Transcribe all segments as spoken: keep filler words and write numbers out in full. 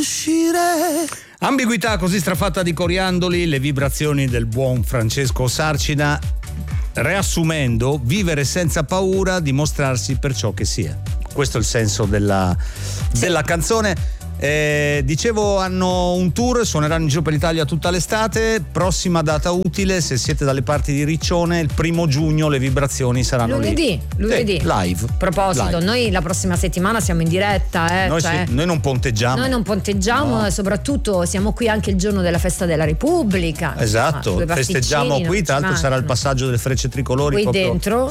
uscire. Ambiguità così strafatta di coriandoli, le vibrazioni del buon Francesco Sarcina, riassumendo, vivere senza paura di mostrarsi per ciò che si è. Questo è il senso della, sì. della canzone. Eh, dicevo, hanno un tour, suoneranno in giro per l'Italia tutta l'estate. Prossima data utile, se siete dalle parti di Riccione, il primo giugno le vibrazioni saranno lunedì, lì. lunedì. Sì, live. A proposito, live. Noi la prossima settimana siamo in diretta. Eh, noi, cioè, sì, noi non ponteggiamo. Noi non ponteggiamo, no. Soprattutto siamo qui anche il giorno della festa della Repubblica. Esatto, ah, festeggiamo qui, tra l'altro sarà il passaggio delle frecce tricolori. Qui proprio... dentro.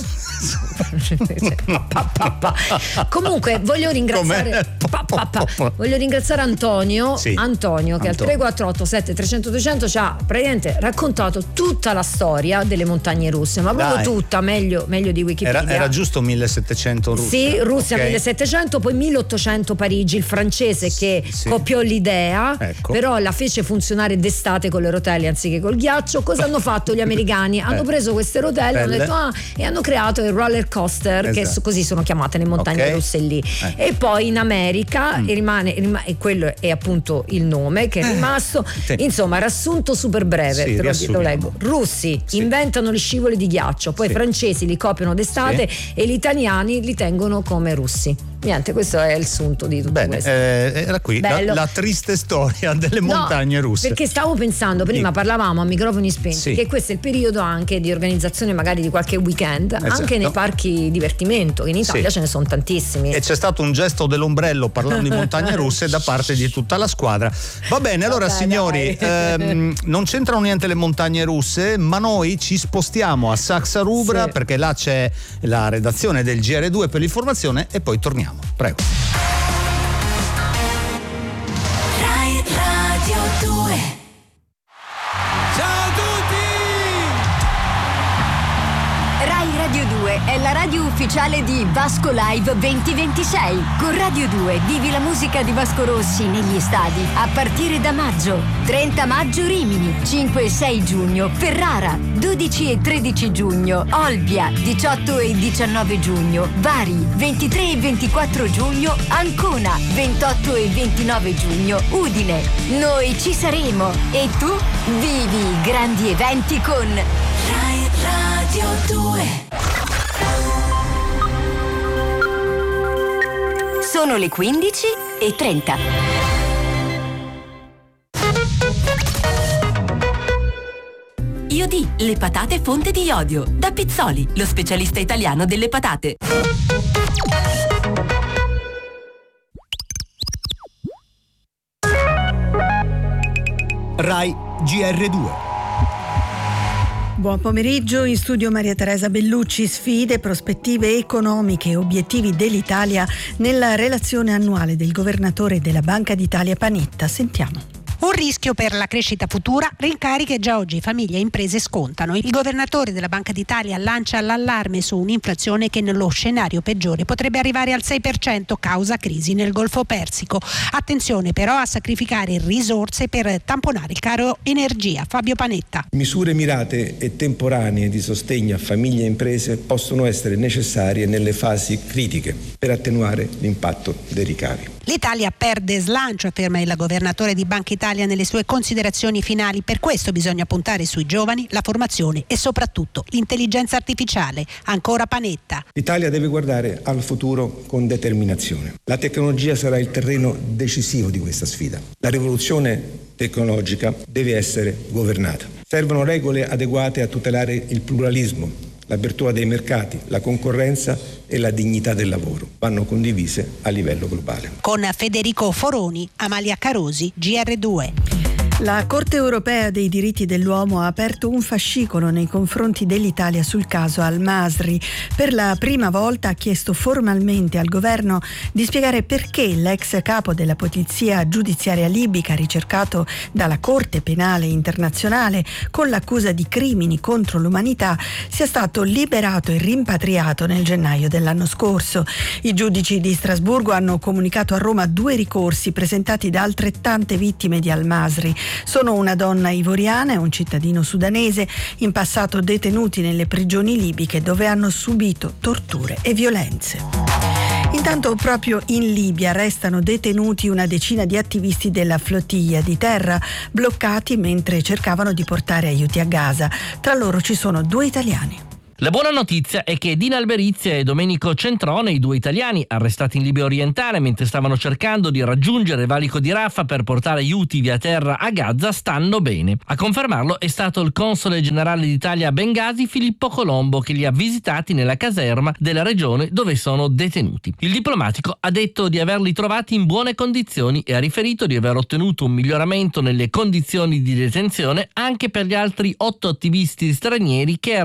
Comunque voglio ringraziare pa, pa, pa. voglio ringraziare Antonio sì. Antonio che Antonio. Al tre quattro otto sette trecento duecento ci ha praticamente raccontato tutta la storia delle montagne russe, ma proprio Dai. tutta, meglio, meglio di Wikipedia. Era, era giusto millesettecento Russia? Sì, Russia okay. millesettecento, poi milleottocento Parigi, il francese che sì. copiò l'idea, ecco. però la fece funzionare d'estate con le rotelle anziché col ghiaccio. Cosa hanno fatto gli americani? Hanno eh. preso queste rotelle, hanno detto ah, e hanno creato il roller coaster, esatto. che così sono chiamate le montagne okay. russe lì. Eh. E poi in America mm. rimane, rimane e quello è appunto il nome che è rimasto. Eh. Insomma, riassunto super breve, sì, te lo, lo leggo. Russi sì. inventano gli scivoli di ghiaccio, poi i sì. francesi li copiano d'estate sì. e gli italiani li tengono come russi. Niente, questo è il sunto di tutto Bene, questo. Eh, era qui la, la triste storia delle no, montagne russe. Perché stavo pensando, prima sì. parlavamo a microfoni spenti, sì. che questo è il periodo anche di organizzazione magari di qualche weekend, esatto. anche nei parchi divertimento, che in Italia sì. ce ne sono tantissimi. E c'è stato un gesto dell'ombrello parlando di montagne russe da parte di tutta la squadra. Va bene, allora Vabbè, signori, ehm, non c'entrano niente le montagne russe, ma noi ci spostiamo a Saxa Rubra sì. perché là c'è la redazione del G R due per l'informazione e poi torniamo. Prego. Rai Radio due. Ciao a tutti! Rai Radio due è la radio ufficiale di Vasco Live duemilaventisei. Con Radio due vivi la musica di Vasco Rossi negli stadi a partire da maggio. trenta maggio Rimini, cinque e sei giugno Ferrara, dodici e tredici giugno Olbia, diciotto e diciannove giugno Bari, ventitré e ventiquattro giugno Ancona, ventotto e ventinove giugno Udine. Noi ci saremo e tu vivi i grandi eventi con Rai Radio due. Sono le quindici e trenta. Io di le patate fonte di iodio da Pizzoli, lo specialista italiano delle patate. Rai G R due. Buon pomeriggio, in studio Maria Teresa Bellucci. Sfide, prospettive economiche e obiettivi dell'Italia nella relazione annuale del governatore della Banca d'Italia Panetta. Sentiamo. Un rischio per la crescita futura, rincari che già oggi famiglie e imprese scontano. Il governatore della Banca d'Italia lancia l'allarme su un'inflazione che nello scenario peggiore potrebbe arrivare al sei per cento causa crisi nel Golfo Persico. Attenzione però a sacrificare risorse per tamponare il caro energia. Fabio Panetta. Misure mirate e temporanee di sostegno a famiglie e imprese possono essere necessarie nelle fasi critiche per attenuare l'impatto dei ricavi. L'Italia perde slancio, afferma il governatore di Banca Italia nelle sue considerazioni finali. Per questo bisogna puntare sui giovani, la formazione e soprattutto l'intelligenza artificiale. Ancora Panetta. L'Italia deve guardare al futuro con determinazione. La tecnologia sarà il terreno decisivo di questa sfida. La rivoluzione tecnologica deve essere governata. Servono regole adeguate a tutelare il pluralismo, l'apertura dei mercati, la concorrenza e la dignità del lavoro vanno condivise a livello globale. Con Federico Foroni, Amalia Carosi, G R due. La Corte europea dei diritti dell'uomo ha aperto un fascicolo nei confronti dell'Italia sul caso Al-Masri. Per la prima volta ha chiesto formalmente al governo di spiegare perché l'ex capo della polizia giudiziaria libica, ricercato dalla Corte Penale Internazionale con l'accusa di crimini contro l'umanità, sia stato liberato e rimpatriato nel gennaio dell'anno scorso. I giudici di Strasburgo hanno comunicato a Roma due ricorsi presentati da altrettante vittime di Al-Masri. Sono una donna ivoriana e un cittadino sudanese, in passato detenuti nelle prigioni libiche dove hanno subito torture e violenze. In Intanto proprio in Libia restano detenuti una decina di attivisti della flottiglia di terra, bloccati mentre cercavano di portare aiuti a Gaza. Tra loro ci sono due italiani. La buona notizia è che Dina Alberizia e Domenico Centrone, i due italiani arrestati in Libia orientale mentre stavano cercando di raggiungere il valico di Rafah per portare aiuti via terra a Gaza, stanno bene. A confermarlo è stato il console generale d'Italia a Bengasi, Filippo Colombo, che li ha visitati nella caserma della regione dove sono detenuti. Il diplomatico ha detto di averli trovati in buone condizioni e ha riferito di aver ottenuto un miglioramento nelle condizioni di detenzione anche per gli altri otto attivisti stranieri che